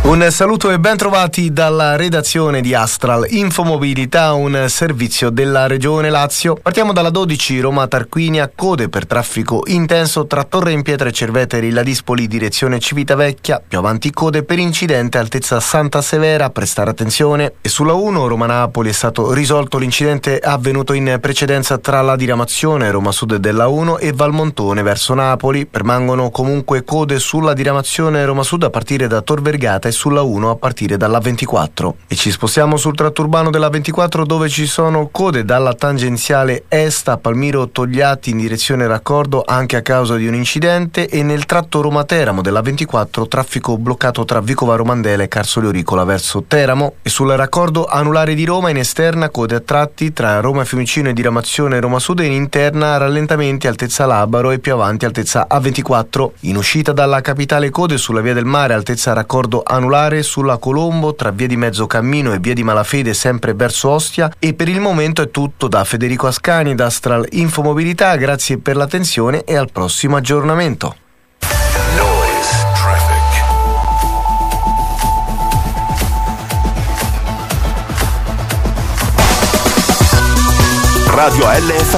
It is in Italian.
Un saluto e ben trovati dalla redazione di Astral Infomobilità, un servizio della Regione Lazio. Partiamo dalla 12 Roma-Tarquinia, code per traffico intenso tra Torre in Pietra e Cerveteri, la Dispoli direzione Civitavecchia, più avanti code per incidente altezza Santa Severa, prestare attenzione. E sulla 1 Roma-Napoli è stato risolto l'incidente avvenuto in precedenza tra la diramazione Roma Sud della 1 e Valmontone verso Napoli. Permangono comunque code sulla diramazione Roma Sud a partire da Tor Vergata e sulla 1 a partire dalla 24. E ci spostiamo sul tratto urbano della 24, dove ci sono code dalla tangenziale est a Palmiro Togliatti in direzione raccordo anche a causa di un incidente, e nel tratto Roma-Teramo della 24 traffico bloccato tra Vicova Romandela e Carsoli Oricola verso Teramo. E sul raccordo anulare di Roma in esterna code a tratti tra Roma Fiumicino e diramazione Roma Sud, e in interna rallentamenti altezza Labaro e più avanti altezza A24. In uscita dalla capitale code sulla via del mare altezza raccordo anulare sulla Colombo tra via di Mezzocammino e via di Malafede sempre verso Ostia. E per il momento è tutto da Federico Ascani da Astral Infomobilità, grazie per l'attenzione e al prossimo aggiornamento. Radio LF